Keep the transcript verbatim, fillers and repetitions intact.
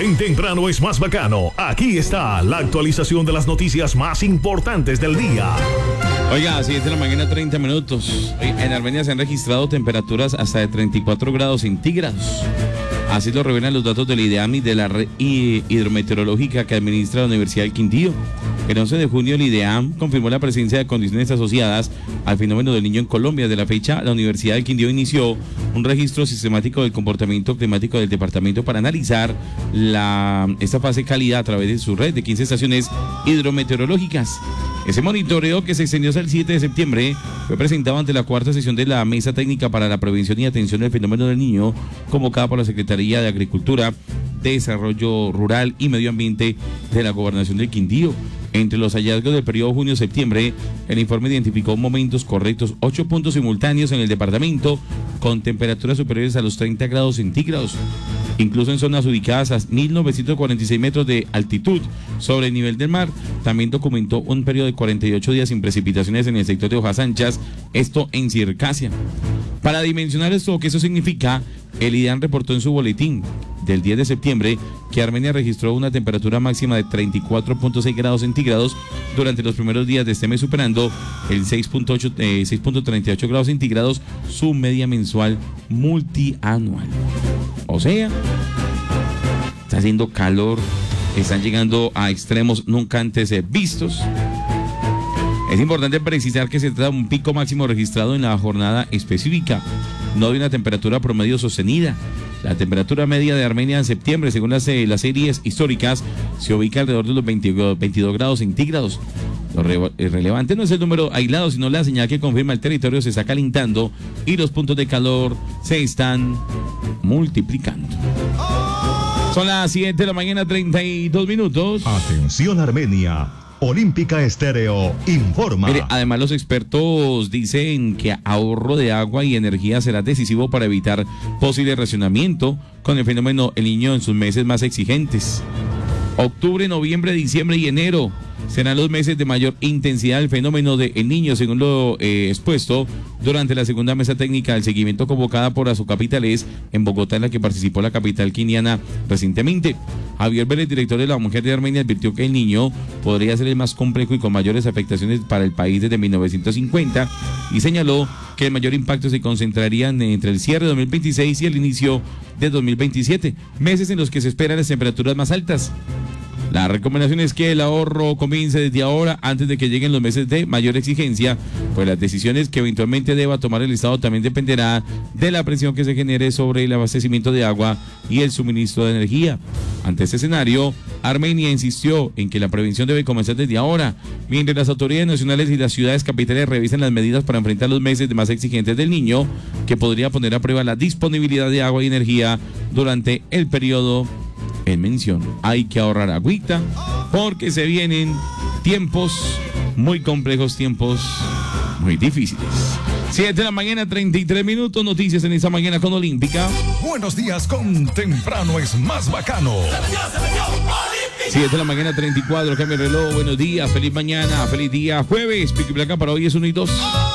En Temprano es más bacano. Aquí está la actualización de las noticias más importantes del día. Oiga, a siete de la mañana, treinta minutos. En Armenia se han registrado temperaturas hasta de treinta y cuatro grados centígrados. Así lo revelan los datos del IDEAM y de la red hidrometeorológica que administra la Universidad del Quindío. El once de junio, el IDEAM confirmó la presencia de condiciones asociadas al fenómeno del Niño en Colombia. De la fecha, la Universidad del Quindío inició un registro sistemático del comportamiento climático del departamento para analizar la, esta fase cálida a través de su red de quince estaciones hidrometeorológicas. Ese monitoreo, que se extendió hasta el siete de septiembre, fue presentado ante la cuarta sesión de la Mesa Técnica para la Prevención y Atención del Fenómeno del Niño, convocada por la Secretaría de Agricultura, Desarrollo Rural y Medio Ambiente de la Gobernación del Quindío. Entre los hallazgos del periodo junio-septiembre, el informe identificó momentos correctos, ocho puntos simultáneos en el departamento, con temperaturas superiores a los treinta grados centígrados. Incluso en zonas ubicadas a mil novecientos cuarenta y seis metros de altitud sobre el nivel del mar. También documentó un periodo de cuarenta y ocho días sin precipitaciones en el sector de Hojas Anchas, esto en Circasia. Para dimensionar esto, ¿qué eso significa? El IDEAM reportó en su boletín del diez de septiembre que Armenia registró una temperatura máxima de treinta y cuatro punto seis grados centígrados durante los primeros días de este mes, superando el seis punto treinta y ocho grados centígrados, su media mensual multianual. O sea, está haciendo calor, están llegando a extremos nunca antes vistos. Es importante precisar que se trata de un pico máximo registrado en la jornada específica, no de una temperatura promedio sostenida. La temperatura media de Armenia en septiembre, según las, eh, las series históricas, se ubica alrededor de los veintidós grados centígrados. Lo re relevante no es el número aislado, sino la señal que confirma el territorio se está calentando y los puntos de calor se están multiplicando. Son las siete de la mañana, treinta y dos minutos. Atención Armenia. Olímpica Estéreo informa. Mire, además los expertos dicen que ahorro de agua y energía será decisivo para evitar posible racionamiento con el fenómeno El Niño en sus meses más exigentes. Octubre, noviembre, diciembre y enero serán los meses de mayor intensidad del fenómeno de El Niño, según lo eh, expuesto durante la segunda mesa técnica del seguimiento convocada por Azocapitales en Bogotá, en la que participó la capital quiniana recientemente. Javier Vélez, director de la Mujer de Armenia, advirtió que El Niño podría ser el más complejo y con mayores afectaciones para el país desde mil novecientos cincuenta y señaló que el mayor impacto se concentraría entre el cierre de dos mil veintiséis y el inicio de dos mil veintisiete, meses en los que se esperan las temperaturas más altas. La recomendación es que el ahorro comience desde ahora, antes de que lleguen los meses de mayor exigencia, pues las decisiones que eventualmente deba tomar el Estado también dependerá de la presión que se genere sobre el abastecimiento de agua y el suministro de energía. Ante este escenario, Armenia insistió en que la prevención debe comenzar desde ahora, mientras las autoridades nacionales y las ciudades capitales revisan las medidas para enfrentar los meses más exigentes del Niño, que podría poner a prueba la disponibilidad de agua y energía durante el periodo en mención. Hay que ahorrar agüita porque se vienen tiempos muy complejos, tiempos muy difíciles. siete de la mañana, treinta y tres minutos, noticias en esta mañana con Olímpica. Buenos días con Temprano es más bacano. siete de la mañana, treinta y cuatro, cambia el reloj, buenos días, feliz mañana, feliz día, jueves, pico y placa para hoy es uno y dos.